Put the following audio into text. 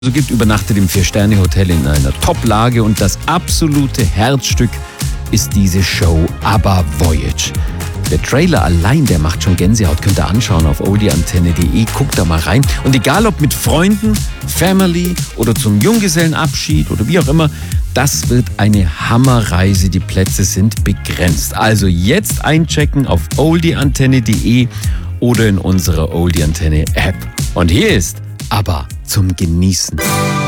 gibt, übernachtet im 4-Sterne-Hotel in einer Top-Lage und das absolute Herzstück ist diese Show ABBA Voyage. Der Trailer allein, der macht schon Gänsehaut, könnt ihr anschauen auf oldieantenne.de, guckt da mal rein. Und egal ob mit Freunden, Family oder zum Junggesellenabschied oder wie auch immer, das wird eine Hammerreise, die Plätze sind begrenzt. Also jetzt einchecken auf oldieantenne.de oder in unserer Oldie Antenne App. Und hier ist ABBA zum Genießen.